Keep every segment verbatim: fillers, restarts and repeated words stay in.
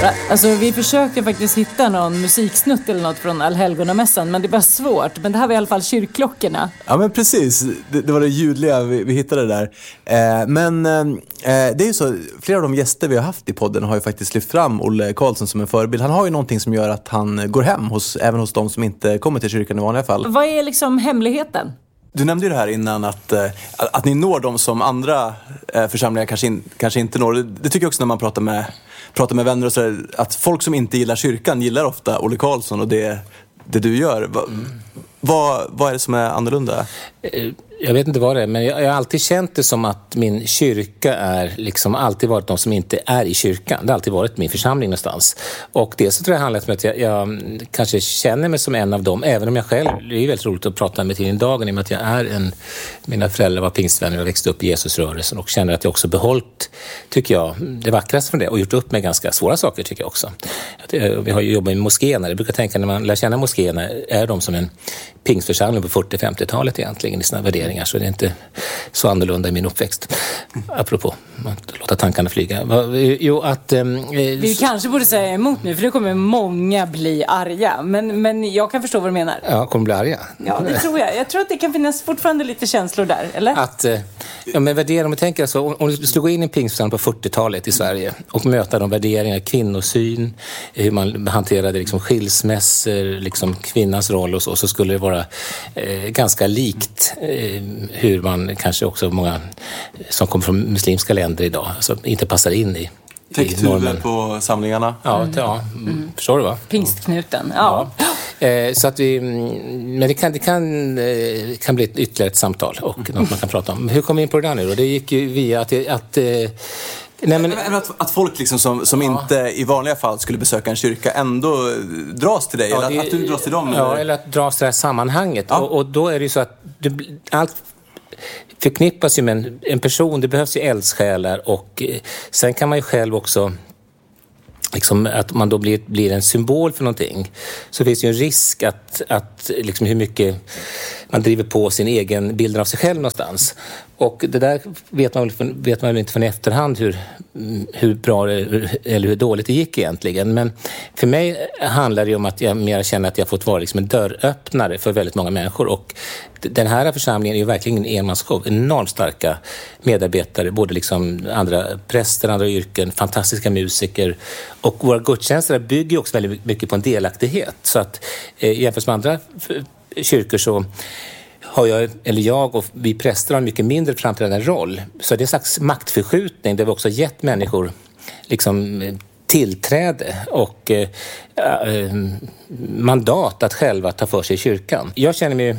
Alltså vi försökte faktiskt hitta någon musiksnutt eller något från Allhelgonamässan, men det var svårt. Men det här var i alla fall kyrkklockorna. Ja men precis, det, det var det ljudliga vi, vi hittade där. Eh, men eh, det är ju så, flera av de gäster vi har haft i podden har ju faktiskt lyft fram Olle Karlsson som en förebild. Han har ju någonting som gör att han går hem hos, även hos de som inte kommer till kyrkan i vanliga fall. Vad är liksom hemligheten? Du nämnde ju det här innan att, att, att ni når dem som andra församlingar kanske, in, kanske inte når. Det, det tycker jag också när man pratar med, pratar med vänner och så, att folk som inte gillar kyrkan gillar ofta Olle Karlsson och det, det du gör. Va, mm. vad, vad är det som är annorlunda? Jag vet inte vad det är, men jag, jag har alltid känt det som att min kyrka är liksom alltid varit de som inte är i kyrkan. Det har alltid varit min församling någonstans. Och det så tror jag handlar om att jag, jag kanske känner mig som en av dem, även om jag själv, det är väldigt roligt att prata med till i dagen i och med att jag är en, mina föräldrar var pingstvänner och växte upp i Jesusrörelsen och känner att jag också behållit, tycker jag, det vackraste från det och gjort upp med ganska svåra saker tycker jag också. Vi har ju jobbat med moskéerna, jag brukar tänka när man lär känna moskéerna är de som en pingstförsamling på fyrtio-femtiotalet egentligen i sina värderingar, så det är inte så annorlunda i min uppväxt. Apropå att låta tankarna flyga. Jo, att... Um, Vi kanske borde säga emot nu, för det kommer många bli arga. Men, men jag kan förstå vad du menar. Ja, kommer bli arga. Ja, det tror jag. Jag tror att det kan finnas fortfarande lite känslor där, eller? Att, ja men värderingar, om vi tänker så, om du skulle gå in i en pingstförsamling på fyrtiotalet i Sverige och möta de värderingar, kvinnosyn, hur man hanterade liksom skilsmässor, liksom kvinnans roll och så, så skulle det vara eh, ganska likt eh, hur man kanske också många som kommer från muslimska länder idag alltså inte passar in i täcktuber på samlingarna. Ja, mm. ja mm. Förstår du va? Pingstknuten, ja. ja. Eh, så att vi, men det kan, det kan, eh, kan bli ett ytterligare ett samtal och något man kan prata om. Hur kom vi in på det där nu då? Det gick ju via att, att eh, Nej, men... att, att folk liksom som, som ja. inte i vanliga fall skulle besöka en kyrka ändå dras till dig, ja, eller det, att du dras till dem? Ja, eller, eller att dras till det här sammanhanget. Ja. Och, och då är det ju så att det, allt förknippas ju med en, en person, det behövs ju eldsjälar och eh, sen kan man ju själv också liksom att man då blir, blir en symbol för någonting, så finns det ju en risk att, att liksom hur mycket man driver på sin egen bild av sig själv någonstans. Och det där vet man, vet man väl inte från efterhand hur, hur bra eller hur dåligt det gick egentligen. Men för mig handlar det ju om att jag mer känner att jag fått vara liksom en dörröppnare för väldigt många människor. Och den här församlingen är ju verkligen en enmansshow. Enormt starka medarbetare, både liksom andra präster, andra yrken, fantastiska musiker. Och våra gudstjänster bygger ju också väldigt mycket på en delaktighet. Så att eh, jämfört med andra kyrkor så har jag, eller jag och vi präster har en mycket mindre framträdande roll. Så det är en slags maktförskjutning där vi också gett människor liksom tillträde och eh, eh, mandat att själva ta för sig i kyrkan. Jag känner mig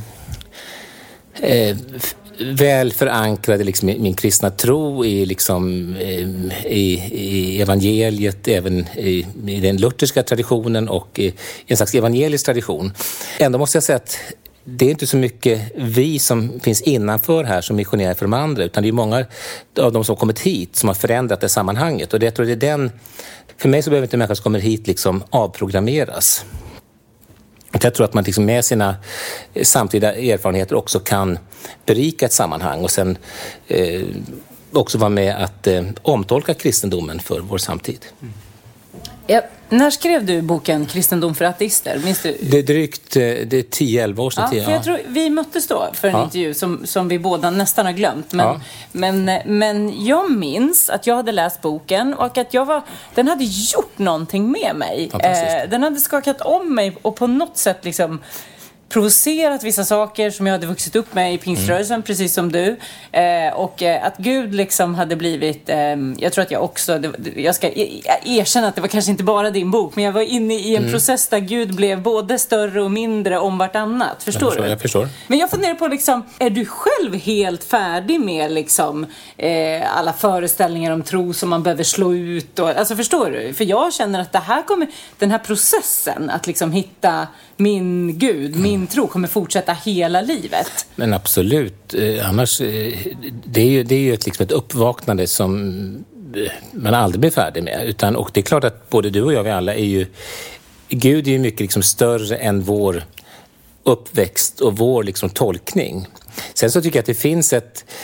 eh, väl förankrad i liksom min kristna tro, i, liksom, i, i evangeliet, även i, i den lutherska traditionen och i en slags evangelisk tradition. Ändå måste jag säga att det är inte så mycket vi som finns innanför här som missionerar för de andra, utan det är många av de som kommit hit som har förändrat det sammanhanget. Och det, jag tror det är den, för mig så behöver inte människor som kommer hit liksom avprogrammeras. Jag tror att man liksom med sina samtida erfarenheter också kan berika ett sammanhang och sen eh, också vara med att eh, omtolka kristendomen för vår samtid. Mm. Ja, när skrev du boken Kristendom för ateister? Minns du? Det är drygt det är tio elva år sedan. Ja, för jag tror vi möttes då för en ja. intervju som, som vi båda nästan har glömt. Men, ja. men, men jag minns att jag hade läst boken och att jag var, den hade gjort någonting med mig. Eh, den hade skakat om mig och på något sätt liksom provocerat vissa saker som jag hade vuxit upp med i pingströrelsen, mm. precis som du. Eh, och eh, att Gud liksom hade blivit, eh, jag tror att jag också, det, jag ska e- erkänna att det var kanske inte bara din bok, men jag var inne i en mm. process där Gud blev både större och mindre om vartannat. Förstår, jag förstår du? Jag förstår. Men jag funderar på liksom, är du själv helt färdig med liksom eh, alla föreställningar om tro som man behöver slå ut? Och, alltså förstår du? För jag känner att det här kommer, den här processen att liksom hitta min Gud, min mm. tro kommer fortsätta hela livet. Men absolut, eh, annars eh, det är ju, det är ju ett, liksom ett uppvaknande som man aldrig blir färdig med. Utan, och det är klart att både du och jag, vi alla är ju, Gud är ju mycket liksom större än vår uppväxt och vår liksom tolkning. Sen så tycker jag att det finns ett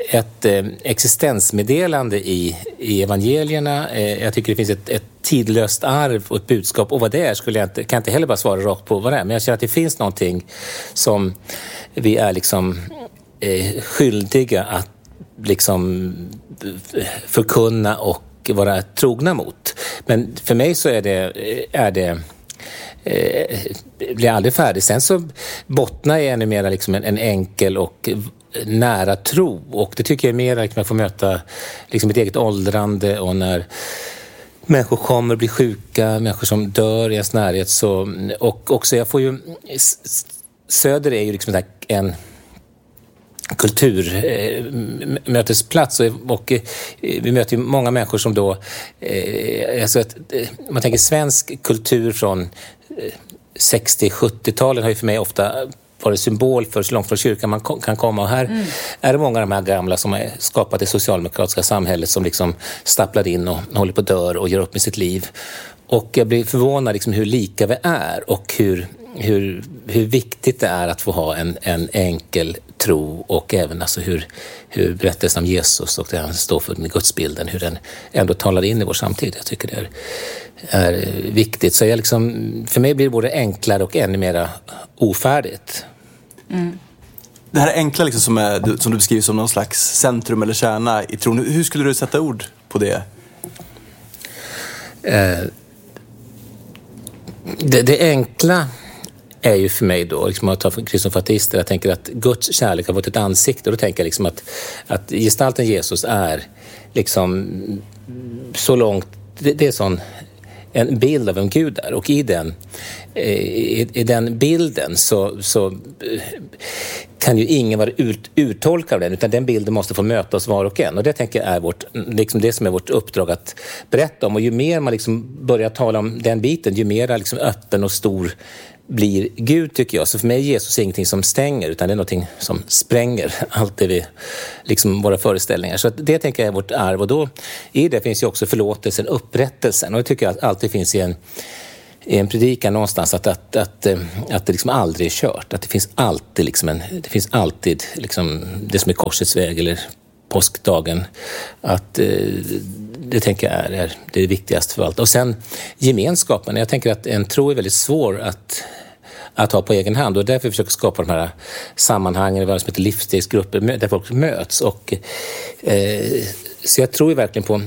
ett eh, existensmeddelande i, i evangelierna. Eh, jag tycker det finns ett, ett tidlöst arv och ett budskap. Och vad det är skulle jag inte, kan jag inte heller bara svara rakt på vad det är. Men jag känner att det finns någonting som vi är liksom eh, skyldiga att liksom förkunna och vara trogna mot. Men för mig så är det, är det eh, blir aldrig färdig. Sen så bottnar jag ännu mer liksom en, en enkel och nära tro, och det tycker jag är mer att man får möta liksom ett eget åldrande, och när människor kommer bli sjuka, människor som dör i ens närhet, så, och också jag får ju Söder är ju liksom en kulturmötesplats, och, och vi möter ju många människor som då eh, alltså att, man tänker svensk kultur från sextio-sjuttio-talen har ju för mig ofta varit symbol för så långt från kyrkan man kan komma, och här mm. är det många av de här gamla som har skapat det socialdemokratiska samhället som liksom stapplar in och håller på dör och gör upp med sitt liv, och jag blir förvånad liksom hur lika vi är och hur Hur, hur viktigt det är att få ha en, en enkel tro, och även alltså hur, hur berättelsen om Jesus och det han står för den gudsbilden, hur den ändå talar in i vår samtid. Jag tycker det är, är viktigt. Så jag liksom, för mig blir det både enklare och ännu mer ofärdigt. Mm. Det här enkla liksom som, är, som du beskriver som någon slags centrum eller kärna i tron. Hur skulle du sätta ord på det? Eh, det, det enkla är ju för mig då, liksom att ta för kristofatister, jag tänker att Guds kärlek har fått ett ansikte, och då tänker jag liksom att, att gestalten Jesus är liksom så långt, det, det är sån en bild av en Gud där, och i den i, i den bilden så, så kan ju ingen vara ut, uttolkad av den, utan den bilden måste få möta oss var och en, och det tänker jag är vårt, liksom det som är vårt uppdrag att berätta om, och ju mer man liksom börjar tala om den biten, ju mer liksom öppen och stor blir Gud, tycker jag. Så för mig är Jesus ingenting som stänger, utan det är någonting som spränger allt det vi, liksom våra föreställningar. Så att det tänker jag är vårt arv, och då i det finns ju också förlåtelsen, upprättelsen, och det tycker jag att alltid finns i en, i en predikan någonstans, att, att, att, att det liksom aldrig är kört, att det finns alltid liksom en, det finns alltid liksom det som är korsets väg eller påskdagen, att det tänker jag är, är det viktigaste för allt. Och sen gemenskapen. Jag tänker att en tro är väldigt svår att, att ha på egen hand, och därför försöker skapa de här sammanhangen, vad som heter livsstegsgrupper, där folk möts. Och, eh, så jag tror ju verkligen på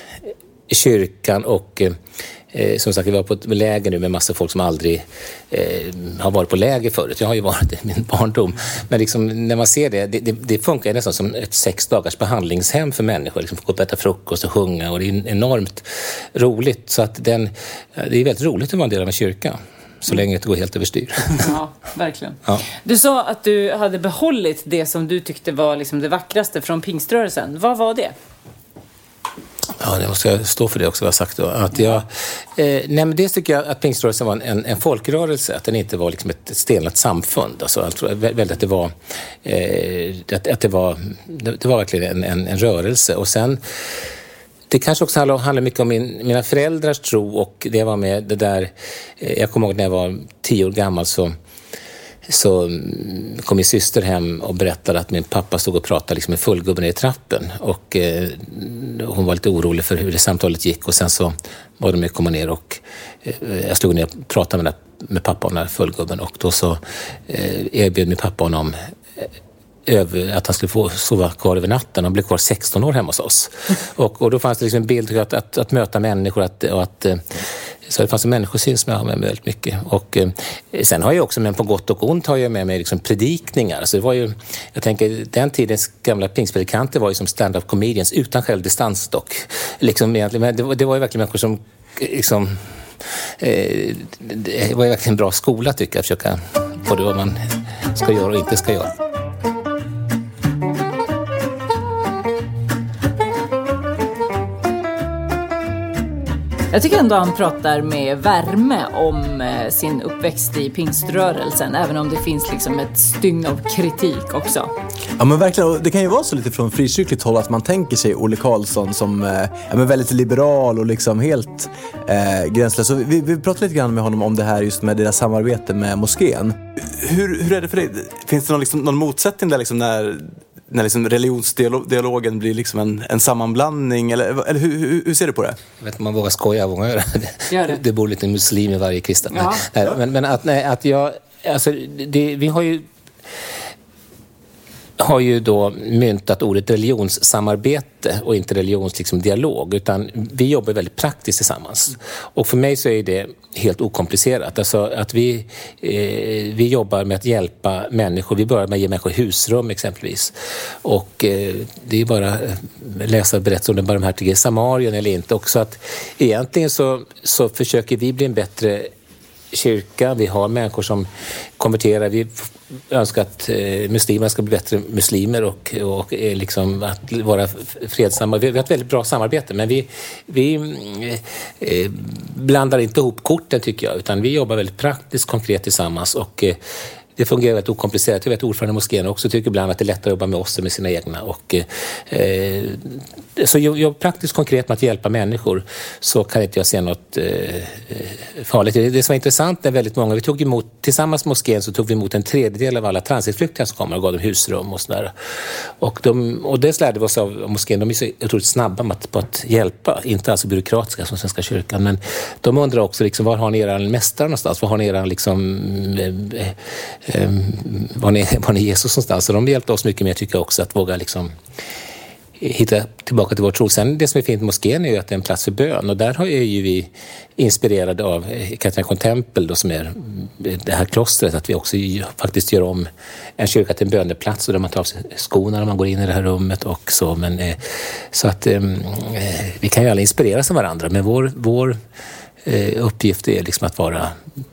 kyrkan, och eh, som sagt, vi var på ett läger nu med massa folk som aldrig eh, har varit på läger förut. Jag har ju varit i min barndom. Men liksom, när man ser det, det, det, det funkar nästan som ett sex dagars behandlingshem för människor. Liksom, få gå och äta frukost och sjunga, och det är enormt roligt. Så att den, det är väldigt roligt att vara en del av en kyrka, så länge det går helt överstyr. Ja, verkligen. Ja. Du sa att du hade behållit det som du tyckte var liksom det vackraste från pingströrelsen. Vad var det? Ja, det måste jag stå för det också, vad jag sagt då. Att jag, eh, nej, men det tycker jag att pingströrelsen var en, en, en folkrörelse, att den inte var liksom ett stelnat samfund. Alltså, jag tror väldigt att det var, eh, att, att det var, det, det var verkligen en, en, en rörelse. Och sen, det kanske också handlar, handlar mycket om min, mina föräldrars tro, och det var med det där, eh, jag kommer ihåg när jag var tio år gammal, så så kom min syster hem och berättade att min pappa stod och pratade liksom med fullgubben i trappen, och eh, hon var lite orolig för hur det samtalet gick, och sen så var de med att komma ner, och eh, jag stod ner och pratade med, med pappa om den här fullgubben, och då så eh, erbjöd min pappa honom eh, över, att han skulle få sova kvar över natten. Han blev kvar sexton år hemma hos oss. och, och då fanns det liksom en bild att, att, att möta människor, att, och att så det fanns en människosyn som jag har med mig väldigt mycket. Och eh, sen har jag också, men på gott och ont har jag med mig liksom predikningar. Så det var ju, jag tänker, den tidens gamla pingstpredikanter var ju som stand-up comedians utan självdistans dock. Liksom egentligen, men det var, det var ju verkligen människor som liksom, eh, det var ju verkligen en bra skola, tycker jag, att försöka få det vad man ska göra och inte ska göra. Jag tycker ändå han pratar med värme om eh, sin uppväxt i pingströrelsen, även om det finns liksom ett stygn av kritik också. Ja, men verkligen, det kan ju vara så lite från frikyrkligt håll att man tänker sig Olle Karlsson som eh, ja, men väldigt liberal och liksom helt eh, gränslös. Så vi, vi pratade lite grann med honom om det här just med deras samarbete med moskén. Hur, hur är det för dig? Finns det någon, liksom, någon motsättning där liksom när, när liksom religionsdialogen blir liksom en, en sammanblandning? Eller, eller hur, hur, hur ser du på det? Jag vet inte om man vågar skoja, vågar göra det. Gör det. Det bor lite muslim i varje kristen. Ja. Nej, men, men att, nej, att jag... Alltså, det, vi har ju... har ju då myntat ordet religionssamarbete och inte religions liksom, dialog, utan vi jobbar väldigt praktiskt tillsammans. Och för mig så är det helt okomplicerat. Alltså att vi, eh, vi jobbar med att hjälpa människor. Vi börjar med att ge människor husrum exempelvis. Och eh, det är bara läsa berättelser om den barmhärtige i Samarien eller inte. Och så att egentligen så, så försöker vi bli en bättre kyrka. Vi har människor som konverterar. Vi önskar att eh, muslimer ska bli bättre muslimer och, och eh, liksom att vara fredsamma. Vi, vi har ett väldigt bra samarbete, men vi, vi eh, blandar inte ihop korten tycker jag, utan vi jobbar väldigt praktiskt, konkret tillsammans och eh, det fungerar väldigt okomplicerat. Jag vet ordförande i moskén också tycker ibland att det är lättare att jobba med oss än med sina egna. Och, eh, så jag, jag praktiskt konkret med att hjälpa människor så kan inte jag se något eh, farligt. Det, det som var intressant är väldigt många. Vi tog emot, tillsammans med moskén så tog vi emot en tredjedel av alla transitflyktingar som kommer och gav dem husrum och sådär. Och, de, och det lärde vi oss av moskén. De är så otroligt snabba med att, på att hjälpa. Inte alltså byråkratiska som Svenska kyrkan. Men de undrar också liksom, var har ni era mästare någonstans? Var har ni era liksom... Eh, var ni, var ni Jesus någonstans. Så de hjälpte oss mycket mer tycker jag också att våga liksom hitta tillbaka till vår tro. Sen det som är fint med moskén är ju att det är en plats för bön och där är ju vi inspirerade av Katarina Kontempel då, som är det här klostret, att vi också faktiskt gör om en kyrka till en böneplats och där man tar av sig skorna när man går in i det här rummet och så. Men, eh, så att eh, vi kan ju alla inspireras av varandra, men vår, vår eh, uppgift är liksom att vara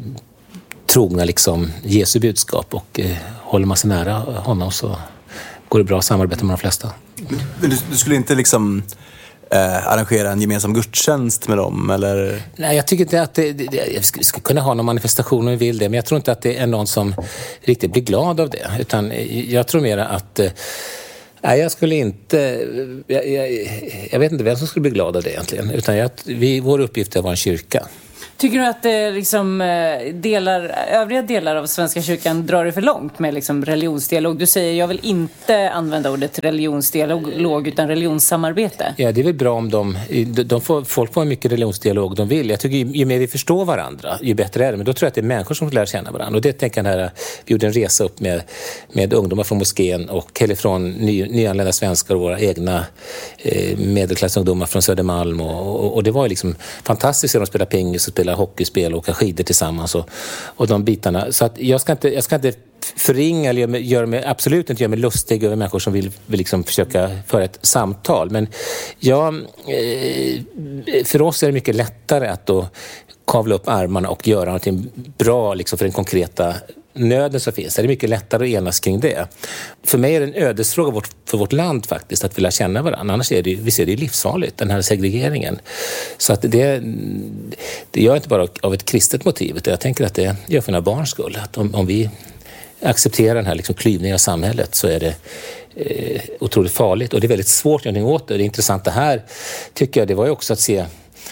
trogna liksom Jesu budskap och eh, håller man sig nära honom så går det bra att samarbeta med de flesta. Men du, du skulle inte liksom eh, arrangera en gemensam gudstjänst med dem eller? Nej, jag tycker inte att det, det, jag skulle, skulle kunna ha någon manifestation om vi vill det, men jag tror inte att det är någon som riktigt blir glad av det, utan jag tror mer att eh, nej, jag skulle inte jag, jag, jag vet inte vem som skulle bli glad av det egentligen, utan jag, vi, vår uppgift är att vara en kyrka. Tycker du att det liksom delar, övriga delar av Svenska kyrkan drar det för långt med liksom religionsdialog? Du säger jag vill inte använda ordet religionsdialog utan religionssamarbete. Ja, det är väl bra om de, de får, folk får mycket religionsdialog de vill. Jag tycker ju, ju mer vi förstår varandra, ju bättre är det. Men då tror jag att det är människor som lär känna varandra. Och det tänker jag här, vi gjorde en resa upp med, med ungdomar från moskén och eller från ny, nyanlända svenskar och våra egna eh, medelklassungdomar från Södermalm. Och, och, och det var ju liksom fantastiskt att de spelade pingis och spelade hockeyspel och åka skidor tillsammans och, och de bitarna. Så att jag ska inte, jag ska inte förringa eller göra mig, göra mig, absolut inte göra mig lustig över människor som vill, vill liksom försöka föra ett samtal. Men jag, eh, för oss är det mycket lättare att då kavla upp armarna och göra någonting bra liksom för den konkreta nöden som finns. Det är mycket lättare att enas kring det. För mig är det en ödesfråga för vårt land faktiskt att vilja känna varandra. Annars är det, vi ser det livsfarligt, den här segregeringen. Så att det, det gör inte bara av ett kristet motiv, utan jag tänker att det gör för några barns skull. Att om, om vi accepterar den här liksom klyvningen av samhället så är det eh, otroligt farligt. Och det är väldigt svårt att göra någonting åt det. Det intressanta här tycker jag det var ju också att se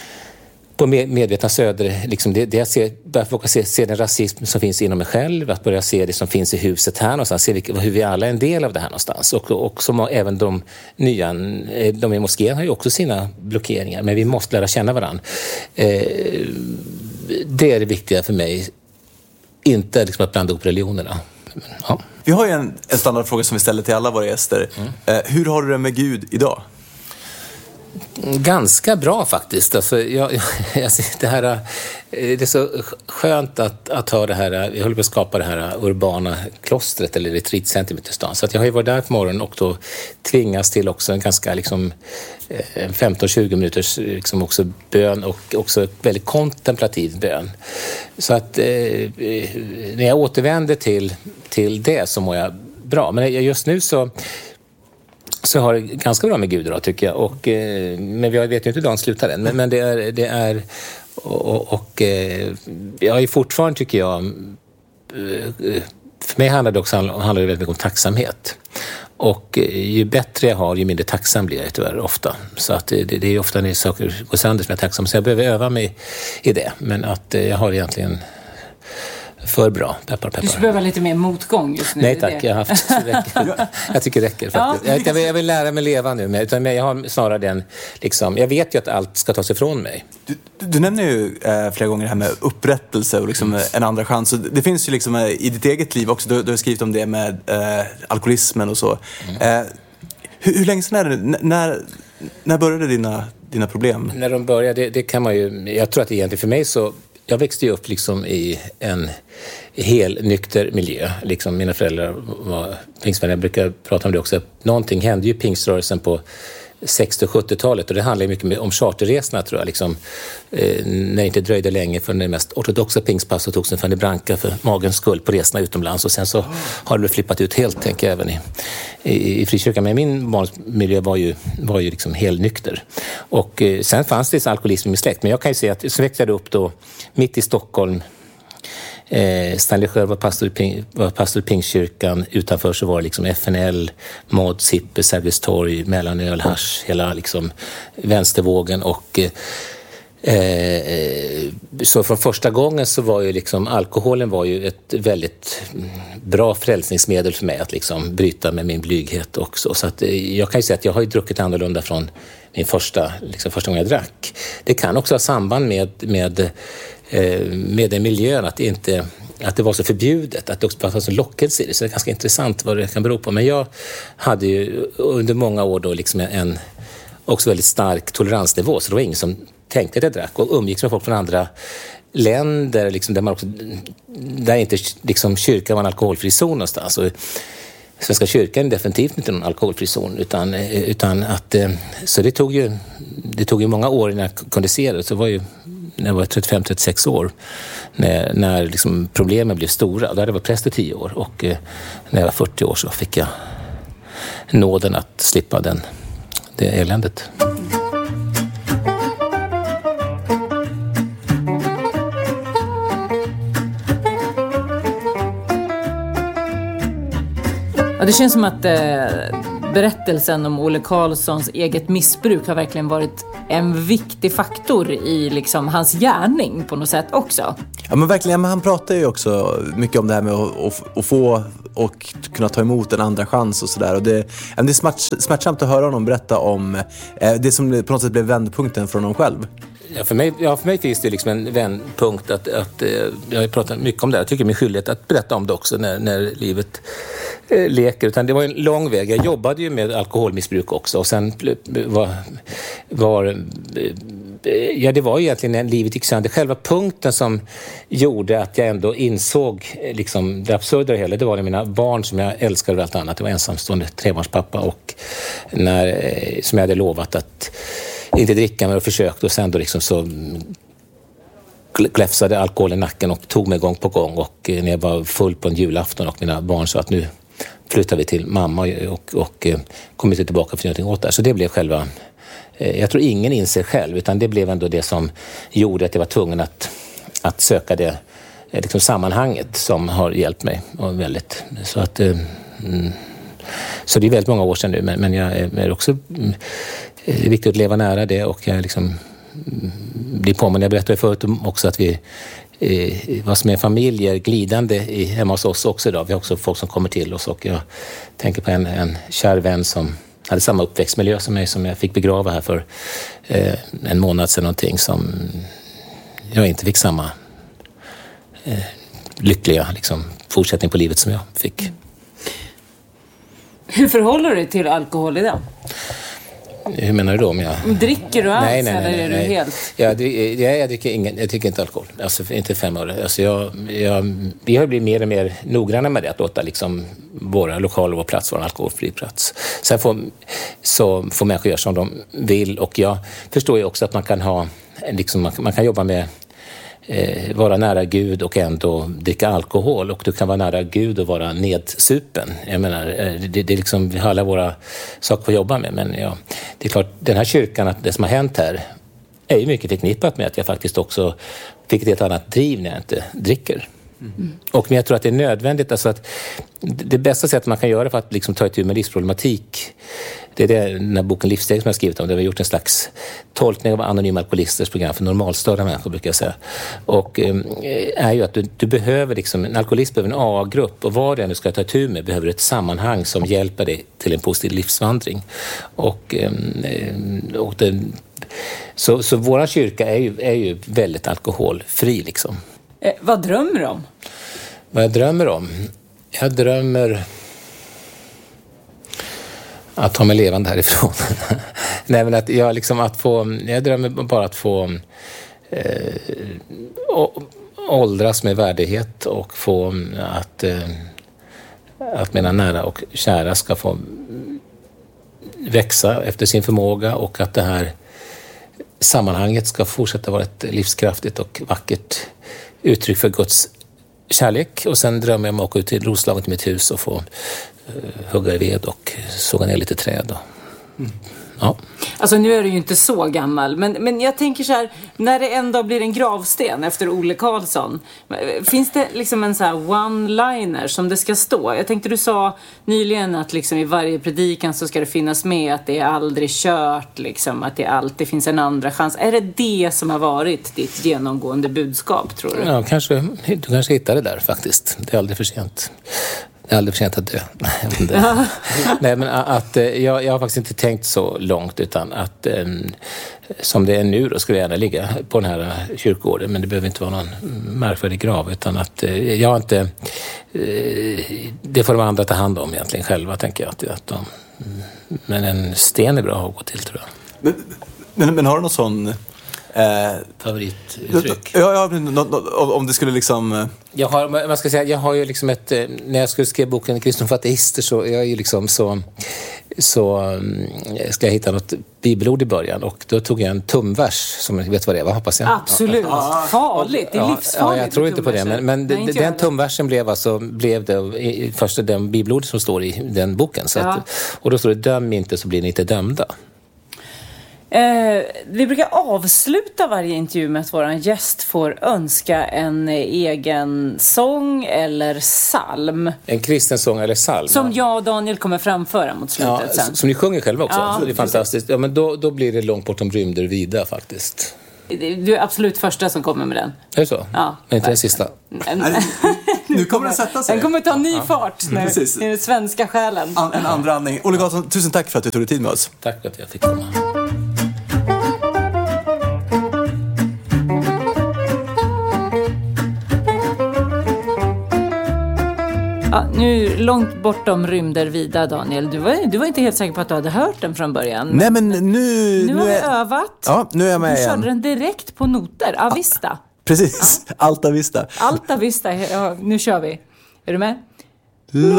på medvetna söder, liksom det, det att se, börja se, se den rasism som finns inom mig själv, att börja se det som finns i huset här någonstans, se vilka, hur vi alla är en del av det här någonstans. Och, och som även de nya, de i moskén har ju också sina blockeringar, men vi måste lära känna varandra. Eh, det är det viktiga för mig, inte liksom att blanda upp religionerna. Ja. Vi har ju en, en standardfråga som vi ställer till alla våra gäster. Mm. Eh, hur har du det med Gud idag? Ganska bra faktiskt. Alltså, jag, jag, det, här, det är så skönt att, att ha det här, jag håller på att skapa det här urbana klostret eller retreatcentret i stan. Så att jag har ju varit där på morgonen och då tvingas till också en ganska liksom, femton till tjugo minuters liksom också bön och också väldigt kontemplativ bön. Så att eh, när jag återvänder till, till det så mår jag bra. Men just nu så Så jag har det ganska bra med Gud då, tycker jag. Och, eh, men jag vet ju inte hur dagen slutar än. Men, men det är... Det är och, och eh, jag är fortfarande, tycker jag... Eh, för mig handlar det också handlar det väldigt mycket om tacksamhet. Och eh, ju bättre jag har, ju mindre tacksam blir jag tyvärr ofta. Så att det, det är ofta när saker går sönder som jag är tacksam. Så jag behöver öva mig i det. Men att eh, jag har egentligen för bra. Peppar, peppar. Du skulle behöva lite mer motgång just nu. Nej tack, jag har haft så räcker. Jag tycker det räcker faktiskt. Ja. Jag, jag, vill, jag vill lära mig leva nu, men, utan jag har snarare den, liksom, jag vet ju att allt ska tas ifrån mig. Du, du nämner ju eh, flera gånger det här med upprättelse och liksom, mm. en andra chans. Det finns ju liksom, eh, i ditt eget liv också, du, du har skrivit om det med eh, alkoholismen och så. Mm. Eh, hur, hur länge sedan är det? N- när, när började dina, dina problem? När de började, det, det kan man ju, jag tror att egentligen för mig så, jag växte ju upp liksom i en hel nykter miljö. Liksom mina föräldrar var pingstvänner. Jag brukar prata om det också. Någonting hände ju i pingströrelsen på sextio- och sjuttiotalet och det handlar ju mycket om charterresorna tror jag. Liksom, eh, när det inte dröjde länge för den mest ortodoxa pingstpass och togs en Fanny Branca för magens skull på resorna utomlands och sen så har det flippat ut helt tänker jag även i, i, i frikyrkan. Men min barnsmiljö var ju, var ju liksom helnykter. Och eh, sen fanns det alkoholism i min släkt men jag kan ju säga att så växte jag upp då mitt i Stockholm. Eh, Stanley själv var pastor, Ping, var pastor i Pingstkyrkan. Utanför så var det liksom F N L, Mod, Sippe, Sergels torg, mellanöl, hasch, hela liksom vänstervågen och eh, så från första gången så var ju liksom alkoholen var ju ett väldigt bra frälsningsmedel för mig att liksom bryta med min blyghet också. Så att jag kan ju säga att jag har ju druckit annorlunda från min första, liksom första gången jag drack. Det kan också ha samband med, med med den miljön, att det, inte, att det var så förbjudet, att det också var så lockelse i det. Så det är ganska intressant vad det kan bero på. Men jag hade ju under många år då liksom en också väldigt stark toleransnivå. Så det var ingen som tänkte att jag drack och umgicks med folk från andra länder liksom, där man också, där inte liksom, kyrkan var en alkoholfri zon någonstans. Och Svenska kyrkan är definitivt inte någon alkoholfri zon utan, utan att, så det tog ju det tog ju många år innan jag kunde se det. Så det var ju när jag var trettiofem till trettiosex år när, när liksom problemen blev stora. Där var jag präst i tio år och eh, när jag var fyrtio år så fick jag nåden att slippa den, det eländet. Ja, det känns som att eh, berättelsen om Olle Karlssons eget missbruk har verkligen varit en viktig faktor i liksom hans gärning på något sätt också. Ja men verkligen, men han pratar ju också mycket om det här med att, att, att få och kunna ta emot en andra chans och sådär. Och det, det är smärt, smärtsamt att höra honom berätta om eh, det som på något sätt blev vändpunkten för honom själv. Ja, för mig, ja, för mig finns det liksom en vändpunkt att, att jag har pratat mycket om det. Jag tycker det är min skyldighet att berätta om det också när, när livet eh, leker. Utan det var en lång väg. Jag jobbade ju med alkoholmissbruk också och sen var, var ja, det var ju egentligen när livet gick sönder. Själva punkten som gjorde att jag ändå insåg liksom, det absurda hela, det var det mina barn som jag älskade över allt annat. Jag var ensamstående trebarnspappa och när, som jag hade lovat att inte dricka men och försökte och sen då liksom så gläfsade alkohol i nacken och tog mig gång på gång och när jag var full på en julafton och mina barn sa att nu flyttar vi till mamma och, och kom inte tillbaka för någonting åt det. Så det blev själva, jag tror ingen inser själv utan det blev ändå det som gjorde att jag var tvungen att, att söka det liksom sammanhanget som har hjälpt mig och väldigt, så att mm, så det är väldigt många år sedan nu men, men jag är också det är viktigt att leva nära det och jag liksom blir påminner. Jag berättade förut också att vi eh, var som en familj är glidande i, hemma hos oss också idag. Vi har också folk som kommer till oss och jag tänker på en, en kär vän som hade samma uppväxtmiljö som mig som jag fick begrava här för eh, en månad sedan någonting som jag inte fick samma eh, lyckliga liksom, fortsättning på livet som jag fick. Hur förhåller du dig till alkohol idag? Hur menar du då om jag... Dricker du alls nej, nej, nej, eller är nej. du helt... Jag, jag, jag, dricker ingen, jag dricker inte alkohol. Alltså inte fem öre. Alltså jag, jag, vi har blivit mer och mer noggranna med det. Att låta liksom våra lokaler och vår plats vara en alkoholfri plats. Sen får, så får människor göra som de vill. Och jag förstår ju också att man kan ha... Liksom, man, man kan jobba med... Eh, vara nära Gud och ändå dricka alkohol och du kan vara nära Gud och vara nedsupen. Jag menar, det, det är liksom vi har alla våra saker att jobba med men ja, det är klart, den här kyrkan, att det som har hänt här är ju mycket förknippat med att jag faktiskt också fick ett helt annat driv när jag inte dricker. Mm. Och men jag tror att det är nödvändigt, alltså att det bästa sättet man kan göra för att liksom ta itu med livsproblematik det är det, den här boken Livssteg som jag skrivit om, där vi har gjort en slags tolkning av anonyma alkoholisters program för normalstörda människor, brukar jag säga. Och eh, är ju att du, du behöver liksom, en alkoholist behöver en A-grupp, och vad det är du ska ta tur med behöver ett sammanhang som hjälper dig till en positiv livsvandring. Och, eh, och det, så, så våra kyrka är ju, är ju väldigt alkoholfri liksom. Eh, vad drömmer du om? Vad jag drömmer om? Jag drömmer att ta mig levande härifrån. Nej, men att jag liksom att få, jag drömmer bara att få eh, åldras med värdighet och få att, eh, att mina nära och kära ska få växa efter sin förmåga, och att det här sammanhanget ska fortsätta vara ett livskraftigt och vackert uttryck för Guds kärlek. Och sen drömmer jag om att åka ut till Roslagen, till mitt hus, och få uh, hugga i ved och såga ner lite träd. Och, mm. Ja. Alltså nu är du ju inte så gammal, men, men jag tänker så här, när det en dag blir en gravsten efter Olle Karlsson, finns det liksom en så här one-liner som det ska stå? Jag tänkte, du sa nyligen att liksom i varje predikan så ska det finnas med att det är aldrig kört, liksom, att det alltid finns en andra chans. Är det det som har varit ditt genomgående budskap, tror du? Ja, kanske, du kanske hittar det där faktiskt. Det är aldrig för sent. Jag har aldrig för sent att dö. Ja. Nej, men att jag, jag har faktiskt inte tänkt så långt, utan att um, som det är nu då skulle jag gärna ligga på den här kyrkogården, men det behöver inte vara någon märkvärdig grav, utan att uh, jag inte uh, det får de andra ta hand om egentligen själva, tänker jag att, att de, men en sten är bra att gå till, tror jag. Men, men, men har du någon sån Eh, favorituttryck? Ja, ja, om det skulle liksom... Jag har, man ska säga, jag har ju liksom ett... När jag skulle skriva boken Kristna för ateister, så jag är ju liksom så... Så ska jag hitta något bibelord i början, och då tog jag en tumvers, som vet vad det är, vad hoppas jag? Absolut, ja. Farligt, det är livsfarligt. Ja, jag tror inte på det, men, men Nej, den tumversen blev alltså, blev det i första den bibelord som står i den boken. Så ja. att, och då står det, döm inte så blir ni inte dömda. Eh, vi brukar avsluta varje intervju med att vår gäst får önska en egen sång eller psalm. En kristen sång eller psalm? Som jag och Daniel kommer framföra mot slutet ja, sen. Som ni sjunger själva också. Ja, det är fantastiskt. Ja, men då, då blir det långt bortom rymder vida faktiskt. Du är absolut första som kommer med den. Är det så? Ja. Men inte den sista. Nu kommer den sätta sig. Den kommer ta ny fart nu. Precis. I den svenska själen. An, en andra andning. Olle Karlsson, tusen tack för att du tog dig tid med oss. Tack för att jag fick komma. Ja, nu långt bortom rymder vida, Daniel. Du var, du var inte helt säker på att du hade hört den från början. Nej, men nu... Nu, nu har vi är... övat. Ja, nu är jag med du igen. Du körde den direkt på noter. Avista. Ja, precis. Ja. Alta Vista. Alta Vista. Ja, nu kör vi. Är du med?